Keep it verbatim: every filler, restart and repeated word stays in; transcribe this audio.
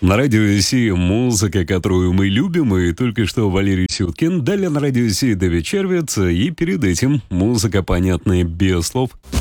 На радио Си музыка, которую мы любим, и только что Валерий Сюткин. Далее на радио Си Дэвид Червиц, и перед этим музыка, понятная без слов.